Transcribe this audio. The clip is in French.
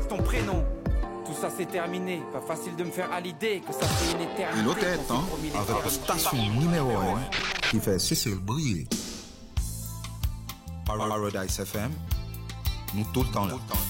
ton prénom. Tout ça c'est terminé, pas facile de me faire à l'idée que ça fait une éternité. Et l'autre temps, avec la station numéro 1 qui fait Cécile briller. Paradise FM, nous tout le temps là.